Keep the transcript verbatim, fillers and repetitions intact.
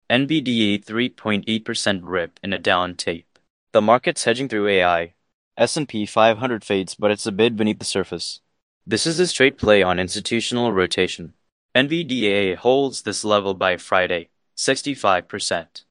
N V D A three point eight percent rip in a down tape. The market's hedging through A I. S and P five hundred fades, but it's a bid beneath the surface. This is a straight play on institutional rotation. N V D A holds this level by Friday, sixty-five percent.